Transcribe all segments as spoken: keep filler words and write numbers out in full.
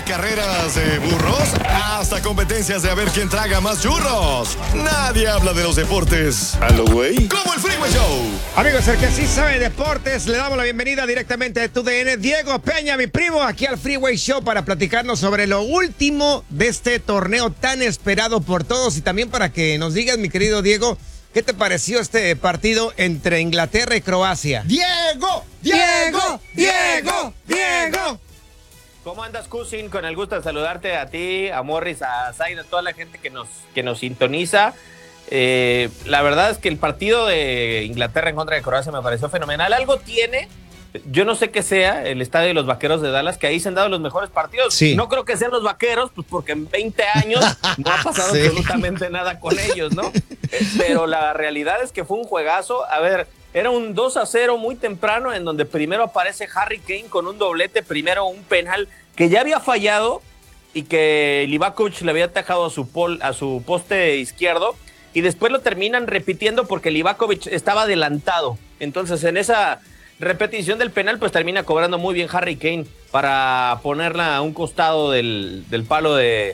carreras de burros hasta competencias de a ver quién traga más churros. Nadie habla de los deportes a lo güey como el Freeway Show. Amigos, el que sí sabe de deportes, le damos la bienvenida directamente de tu D N, Diego Peña, mi primo, aquí al Freeway Show para platicarnos sobre lo último de este torneo tan esperado por todos y también para que nos digas, mi querido Diego, ¿qué te pareció este partido entre Inglaterra y Croacia? ¡Diego! ¡Diego! ¡Diego! ¡Diego! ¿Cómo andas, Cousin? Con el gusto de saludarte a ti, a Morris, a Zayn, a toda la gente que nos, que nos sintoniza. Eh, la verdad es que el partido de Inglaterra en contra de Croacia me pareció fenomenal. Algo tiene, yo no sé qué sea, el estadio de los Vaqueros de Dallas, que ahí se han dado los mejores partidos. Sí. No creo que sean los Vaqueros, pues porque en veinte años no ha pasado Sí. absolutamente nada con ellos, ¿no? Pero la realidad es que fue un juegazo. A ver, era un dos a cero muy temprano en donde primero aparece Harry Kane con un doblete, primero un penal que ya había fallado y que Livakovic le había atajado a su, pol, a su poste izquierdo y después lo terminan repitiendo porque Livakovic estaba adelantado. Entonces en esa repetición del penal pues termina cobrando muy bien Harry Kane para ponerla a un costado del, del palo de...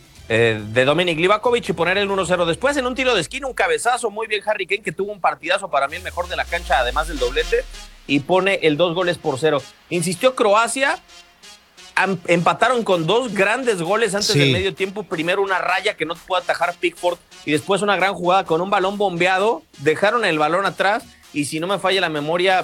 de Dominik Livakovic y poner el uno cero. Después en un tiro de esquina, un cabezazo muy bien Harry Kane, que tuvo un partidazo, para mí el mejor de la cancha, además del doblete, y pone el dos goles por cero. Insistió Croacia, am, empataron con dos grandes goles antes Sí. del medio tiempo. Primero una raya que no pudo atajar Pickford y después una gran jugada con un balón bombeado. Dejaron el balón atrás y si no me falla la memoria,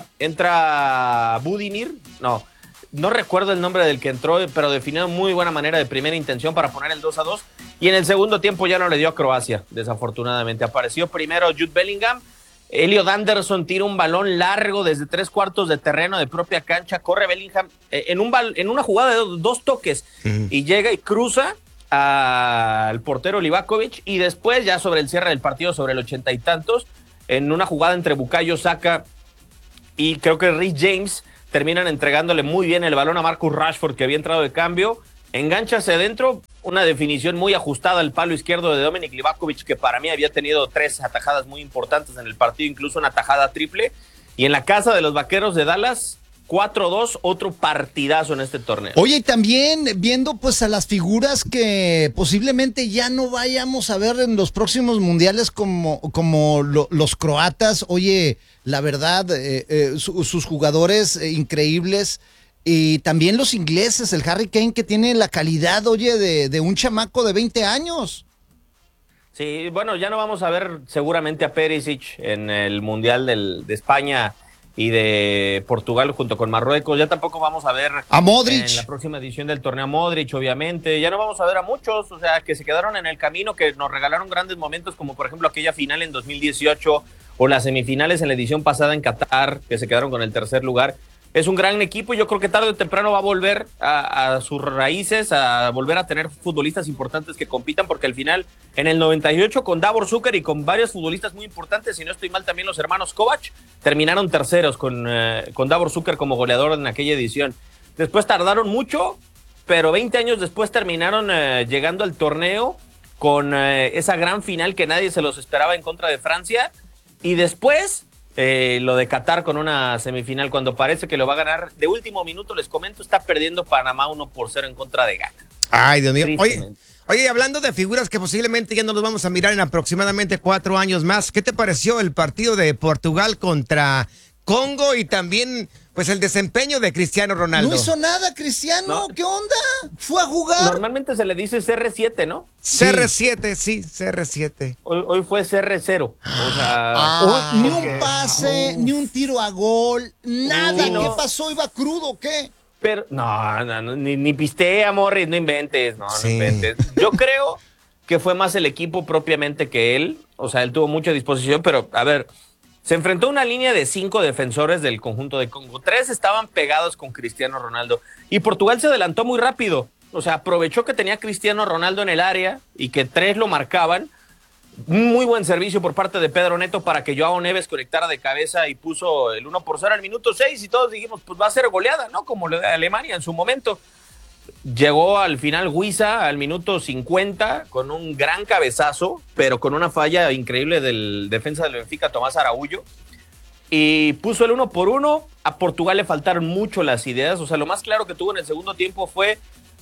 entra Budimir, no, No recuerdo el nombre del que entró, pero definió muy buena manera de primera intención para poner el dos a dos. Y en el segundo tiempo ya no le dio a Croacia, desafortunadamente. Apareció primero Jude Bellingham. Elliot Anderson tira un balón largo desde tres cuartos de terreno de propia cancha. Corre Bellingham eh, en, un bal- en una jugada de dos, dos toques. Mm. Y llega y cruza al portero Livakovic. Y después, ya sobre el cierre del partido, sobre el ochenta y tantos, en una jugada entre Bukayo Saka y creo que Reece James, terminan entregándole muy bien el balón a Marcus Rashford, que había entrado de cambio, engancha hacia adentro, una definición muy ajustada al palo izquierdo de Dominik Livakovic, que para mí había tenido tres atajadas muy importantes en el partido, incluso una atajada triple, y en la casa de los Vaqueros de Dallas, cuatro dos, otro partidazo en este torneo. Oye, y también viendo pues a las figuras que posiblemente ya no vayamos a ver en los próximos mundiales como, como lo, los croatas, oye, la verdad, eh, eh, su, sus jugadores eh, increíbles, y también los ingleses, el Harry Kane que tiene la calidad, oye, de, de un chamaco de veinte años. Sí, bueno, ya no vamos a ver seguramente a Perisic en el Mundial del, de España y de Portugal junto con Marruecos. Ya tampoco vamos a ver a Modric en la próxima edición del torneo Modric, obviamente. Ya no vamos a ver a muchos, o sea, que se quedaron en el camino, que nos regalaron grandes momentos, como por ejemplo aquella final en dos mil dieciocho o las semifinales en la edición pasada en Qatar, que se quedaron con el tercer lugar. Es un gran equipo y yo creo que tarde o temprano va a volver a, a sus raíces, a volver a tener futbolistas importantes que compitan, porque al final, en el noventa y ocho, con Davor Šuker y con varios futbolistas muy importantes, si no estoy mal, también los hermanos Kovac, terminaron terceros con, eh, con Davor Šuker como goleador en aquella edición. Después tardaron mucho, pero veinte años después terminaron eh, llegando al torneo con eh, esa gran final que nadie se los esperaba en contra de Francia, y después... Eh, lo de Qatar con una semifinal, cuando parece que lo va a ganar de último minuto, les comento, está perdiendo Panamá uno por cero en contra de Ghana. Ay, Dios mío. Oye, oye, hablando de figuras que posiblemente ya no los vamos a mirar en aproximadamente cuatro años más, ¿qué te pareció el partido de Portugal contra Congo y también pues el desempeño de Cristiano Ronaldo? No hizo nada, Cristiano, ¿No? ¿Qué onda? Fue a jugar. Normalmente se le dice C R siete, ¿no? C R siete, sí, C R siete. Hoy, hoy fue C R cero. O sea, Ah, ni porque- un pase, Uf. ni un tiro a gol, nada. Sí, no. ¿Qué pasó? ¿Iba crudo o qué? Pero, no, no, no, ni, ni pistea, Morris, no inventes, no, Sí. no inventes. Yo creo que fue más el equipo propiamente que él. O sea, él tuvo mucha disposición, pero, a ver, se enfrentó a una línea de cinco defensores del conjunto de Congo. Tres estaban pegados con Cristiano Ronaldo. Y Portugal se adelantó muy rápido. O sea, aprovechó que tenía Cristiano Ronaldo en el área y que tres lo marcaban. Muy buen servicio por parte de Pedro Neto para que Joao Neves conectara de cabeza y puso el uno por cero al minuto seis y todos dijimos, pues va a ser goleada, ¿no? Como lo de Alemania en su momento. Llegó al final Huiza al minuto cincuenta con un gran cabezazo, pero con una falla increíble del defensa del Benfica, Tomás Araújo, y puso el uno por uno. A Portugal le faltaron mucho las ideas, o sea, lo más claro que tuvo en el segundo tiempo fue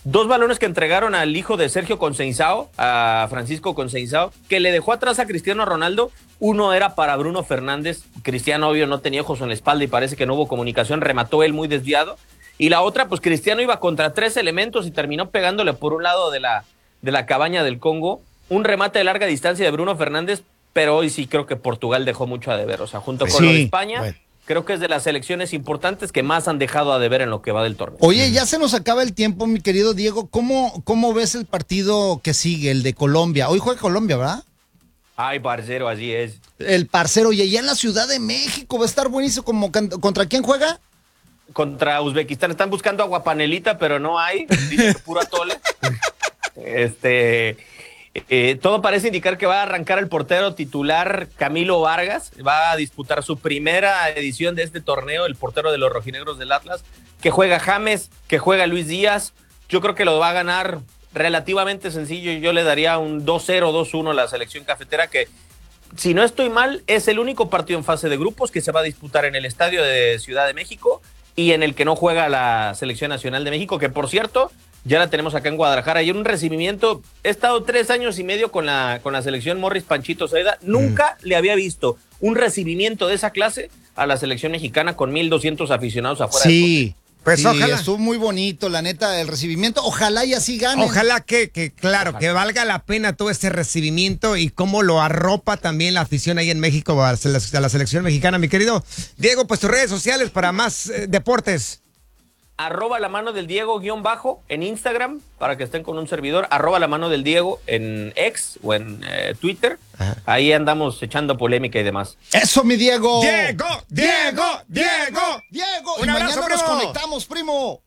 dos balones que entregaron al hijo de Sergio Conceição, a Francisco Conceição, que le dejó atrás a Cristiano Ronaldo. Uno era para Bruno Fernández. Cristiano, obvio, no tenía ojos en la espalda y parece que no hubo comunicación, remató él muy desviado. Y la otra, pues Cristiano iba contra tres elementos y terminó pegándole por un lado de la, de la cabaña del Congo. Un remate de larga distancia de Bruno Fernández, pero hoy sí creo que Portugal dejó mucho a deber. O sea, junto con Sí, lo de España, bueno. creo que es de las selecciones importantes que más han dejado a deber en lo que va del torneo. Oye, ya se nos acaba el tiempo, mi querido Diego. ¿Cómo, cómo ves el partido que sigue, el de Colombia? Hoy juega Colombia, ¿verdad? Ay, parcero, así es. El parcero, y allá en la Ciudad de México va a estar buenísimo. Como, ¿contra quién juega? Contra Uzbekistán están buscando aguapanelita, pero no hay. Dicen que puro atole. Este, eh, todo parece indicar que va a arrancar el portero titular Camilo Vargas. Va a disputar su primera edición de este torneo, el portero de los rojinegros del Atlas, que juega James, que juega Luis Díaz. Yo creo que lo va a ganar relativamente sencillo. Yo le daría un dos cero, dos uno a la selección cafetera, que, si no estoy mal, es el único partido en fase de grupos que se va a disputar en el estadio de Ciudad de México y en el que no juega la Selección Nacional de México, que por cierto, ya la tenemos acá en Guadalajara. Y un recibimiento, he estado tres años y medio con la, con la selección Morris Panchito Ceida, nunca mm. le había visto un recibimiento de esa clase a la selección mexicana con mil doscientos aficionados afuera. Sí. Pues sí, ojalá. Estuvo muy bonito, la neta, el recibimiento. Ojalá y así gane. Ojalá que, que claro, Ojalá. que valga la pena todo este recibimiento y cómo lo arropa también la afición ahí en México a la, a la selección mexicana. Mi querido Diego, pues tus redes sociales para más eh, deportes. Arroba la mano del Diego guión bajo en Instagram, para que estén con un servidor. Arroba la mano del Diego en X o en eh, Twitter. Ajá. Ahí andamos echando polémica y demás. Eso, mi Diego. Diego, Diego, Diego. Diego. Un y abrazo, mañana nos primo. conectamos, primo.